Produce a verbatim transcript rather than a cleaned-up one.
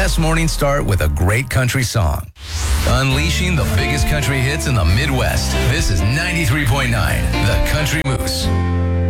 best morning start with a great country song. Unleashing the biggest country hits in the Midwest. This is ninety-three point nine, The Country Moose.